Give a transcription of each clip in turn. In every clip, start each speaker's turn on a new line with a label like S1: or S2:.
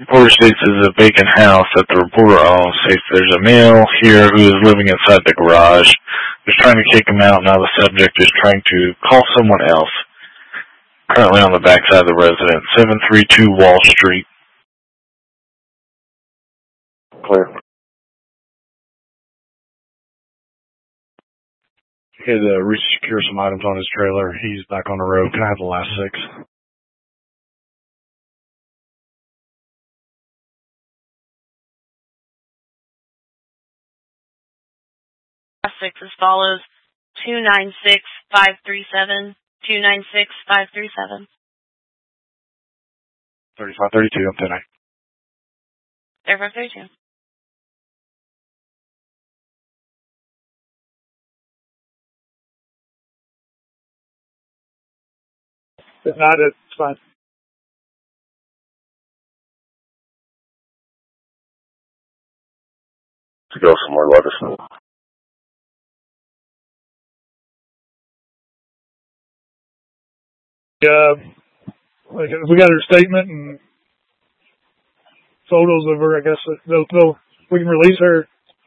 S1: Reporter states it's a vacant house that the reporter owns. States there's a male here who is living inside the garage. He's trying to kick him out. Now the subject is trying to call someone else. Currently on the backside of the residence, 732 Wall Street.
S2: Clear.
S3: He had to re-secure some items on his trailer. He's back on the road. Can I have the last 6?
S4: Last 6 as follows: 296-537, 296-537.
S3: 3532 up tonight.
S4: 3532.
S5: If not, it's fine.
S2: To go somewhere, let us know.
S5: Like if we got her statement and photos of her, I guess we can release her.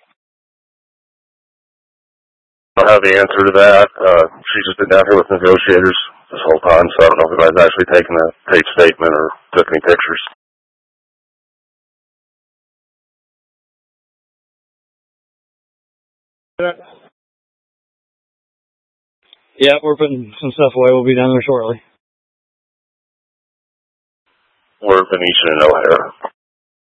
S2: I don't have the answer to that. She's just been down here with negotiators this whole time, so I don't know if anybody's actually taken a tape statement or took any pictures.
S6: Yeah, we're putting some stuff away. We'll be down there shortly.
S2: We're Venetian and O'Hara.